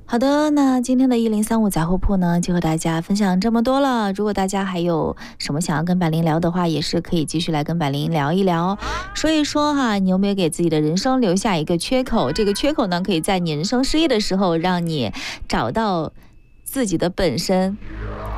好的，那今天的1035杂货铺呢，就和大家分享这么多了。如果大家还有什么想要跟百灵聊的话，也是可以继续来跟百灵聊一聊，说一说哈，你有没有给自己的人生留下一个缺口？这个缺口呢，可以在你人生失意的时候，让你找到自己的本身。